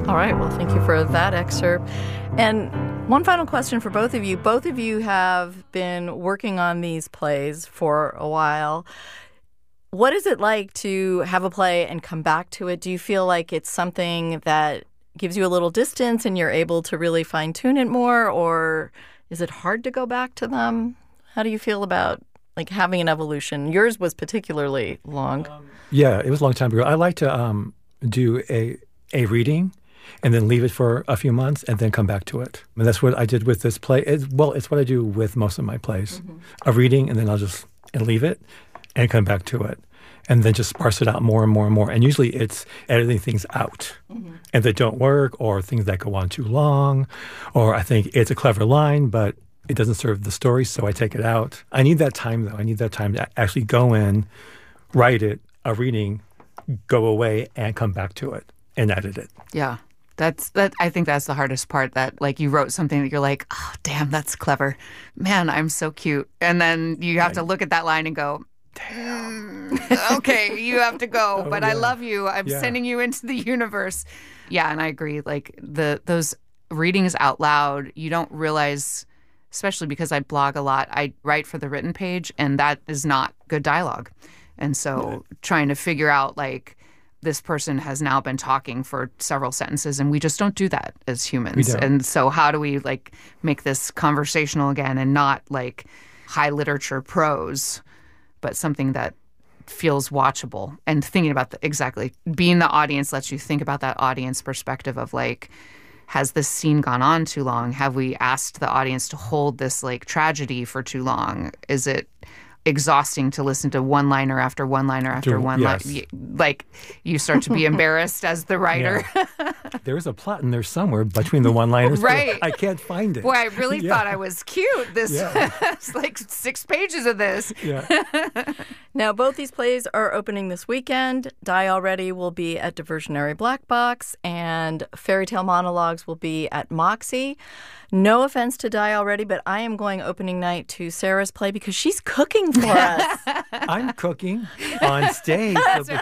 All right. Well, thank you for that excerpt. And one final question for both of you. Both of you have been working on these plays for a while. What is it like to have a play and come back to it? Do you feel like it's something that gives you a little distance and you're able to really fine-tune it more? Or is it hard to go back to them? How do you feel about like having an evolution? Yours was particularly long. Yeah, it was a long time ago. I like to do a reading and then leave it for a few months and then come back to it. And that's what I did with this play. It's what I do with most of my plays. Mm-hmm. A reading, and then I'll just leave it and come back to it. And then just sparse it out more and more and more. And usually it's editing things out and that don't work, or things that go on too long, or I think it's a clever line, but it doesn't serve the story, so I take it out. I need that time, though. I need that time to actually go in, write it, a reading, go away, and come back to it and edit it. Yeah. I think that's the hardest part, that like you wrote something that you're like, oh, damn, that's clever. Man, I'm so cute. And then you have to look at that line and go, damn. Okay, you have to go. But I love you. I'm sending you into the universe. Yeah, and I agree. Like those readings out loud, you don't realize, especially because I blog a lot, I write for the written page, and that is not good dialogue. And so trying to figure out like, this person has now been talking for several sentences, and we just don't do that as humans. And so how do we like make this conversational again and not like high literature prose, but something that feels watchable? And thinking about exactly being the audience lets you think about that audience perspective of like, has this scene gone on too long? Have we asked the audience to hold this like tragedy for too long? Is it exhausting to listen to one-liner after one-liner after one-liner? Like, you start to be embarrassed as the writer. Yeah. There is a plot in there somewhere between the one-liners. Right. I can't find it. Boy, I really thought I was cute. It's like 6 pages of this. Yeah. Now, both these plays are opening this weekend. Die Already will be at Diversionary Black Box, and Fairy Tale Monologues will be at Moxie. No offense to Die Already, but I am going opening night to Sarah's play because she's cooking for us. I'm cooking on stage.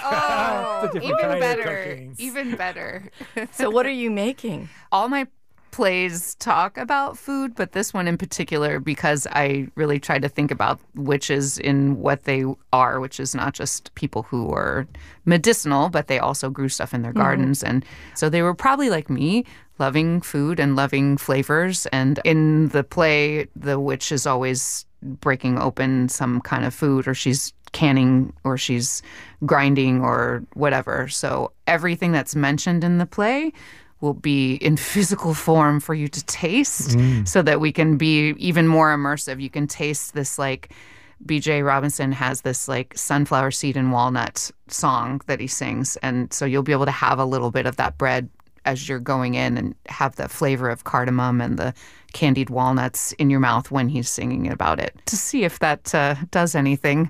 Even better. Even better. So what are you making? All my plays talk about food, but this one in particular, because I really try to think about witches in what they are, which is not just people who are medicinal, but they also grew stuff in their gardens. And so they were probably like me, loving food and loving flavors. And in the play, the witch is always breaking open some kind of food, or she's canning, or she's grinding, or whatever. So everything that's mentioned in the play will be in physical form for you to taste, so that we can be even more immersive. You can taste this, like, B.J. Robinson has this, like, sunflower seed and walnut song that he sings. And so you'll be able to have a little bit of that bread as you're going in and have the flavor of cardamom and the candied walnuts in your mouth when he's singing about it, to see if that does anything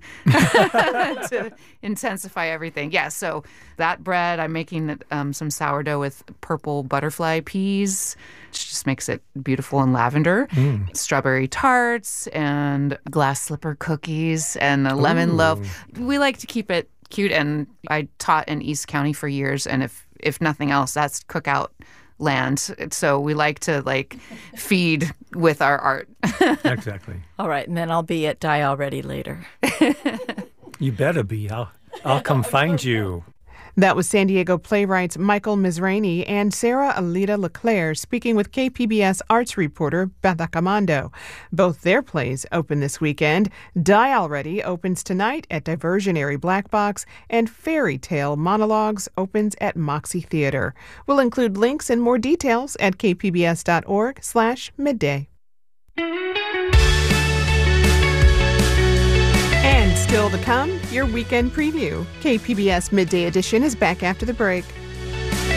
to intensify everything. Yeah, so that bread, I'm making some sourdough with purple butterfly peas, which just makes it beautiful and lavender. Strawberry tarts and glass slipper cookies and a lemon loaf. We like to keep it cute, and I taught in East County for years, and if nothing else, that's cookout land. So we like to like feed with our art. Exactly. All right, and then I'll be at Die Already later. You better be. I'll come find you. That was San Diego playwrights Michael Mizrahi and Sarah Alida LeClaire speaking with KPBS arts reporter Beth Accomando. Both their plays open this weekend. Die Already opens tonight at Diversionary Black Box, and Fairy Tale Monologues opens at Moxie Theater. We'll include links and more details at kpbs.org/midday. And still to come, your weekend preview. KPBS Midday Edition is back after the break.